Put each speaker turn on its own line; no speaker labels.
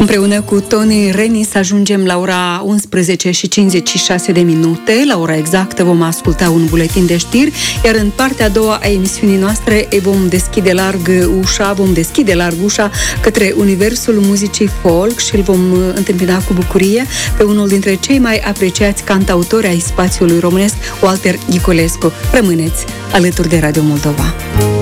Împreună cu Tony Renis ajungem la ora 11:56. La ora exactă vom asculta un buletin de știri, iar în partea a doua a emisiunii noastre vom deschide larg ușa către universul muzicii folk și îl vom întâmpina cu bucurie pe unul dintre cei mai apreciați cantautori ai spațiului românesc, Walter Ghiculescu. Rămâneți alături de Radio Moldova.